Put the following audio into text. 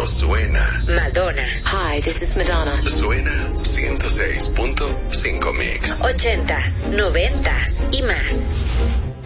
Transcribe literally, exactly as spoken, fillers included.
Esto suena. Madonna. Hi, this is Madonna. Suena ciento seis punto cinco Mix. Ochentas, noventas y más.